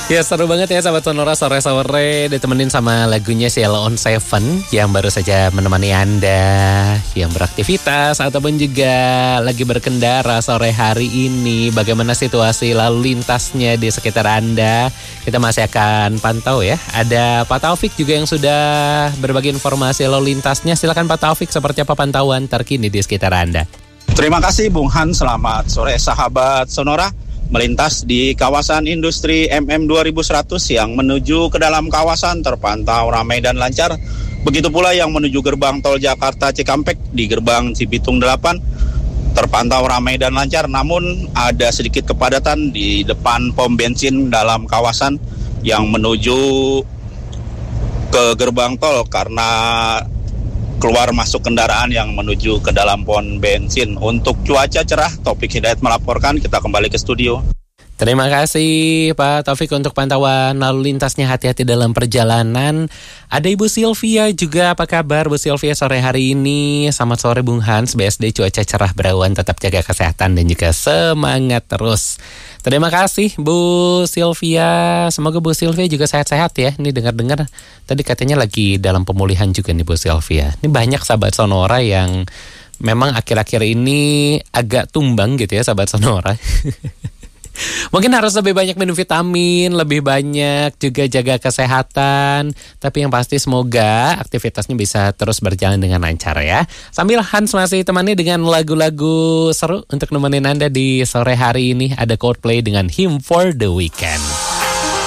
Ya seru banget ya sahabat Sonora, sore-sore ditemenin sama lagunya Sheila on Seven yang baru saja menemani Anda yang beraktivitas ataupun juga lagi berkendara sore hari ini. Bagaimana situasi lalu lintasnya di sekitar Anda? Kita masih akan pantau ya. Ada Pak Taufik juga yang sudah berbagi informasi lalu lintasnya. Silakan Pak Taufik, seperti apa pantauan terkini di sekitar Anda? Terima kasih Bung Han, selamat sore sahabat Sonora. Melintas di kawasan industri MM2100 yang menuju ke dalam kawasan terpantau ramai dan lancar. Begitu pula yang menuju gerbang tol Jakarta Cikampek di gerbang Cibitung 8 terpantau ramai dan lancar. Namun ada sedikit kepadatan di depan pom bensin dalam kawasan yang menuju ke gerbang tol karena keluar masuk kendaraan yang menuju ke dalam pom bensin. Untuk cuaca cerah, Taufik Hidayat melaporkan. Kita kembali ke studio. Terima kasih Pak Taufik untuk pantauan lalu lintasnya. Hati-hati dalam perjalanan. Ada Ibu Sylvia juga, apa kabar Bu Sylvia sore hari ini? Selamat sore Bung Hans, BSD cuaca cerah berawan, tetap jaga kesehatan dan juga semangat terus. Terima kasih Bu Sylvia. Semoga Bu Sylvia juga sehat-sehat ya. Ini dengar-dengar tadi katanya lagi dalam pemulihan juga nih Bu Sylvia. Ini banyak sahabat Sonora yang memang akhir-akhir ini agak tumbang gitu ya sahabat Sonora. Mungkin harus lebih banyak minum vitamin, lebih banyak juga jaga kesehatan. Tapi yang pasti semoga aktivitasnya bisa terus berjalan dengan lancar ya. Sambil Hans masih temani dengan lagu-lagu seru untuk nemenin Anda di sore hari ini. Ada Coldplay dengan Hymn for the Weekend.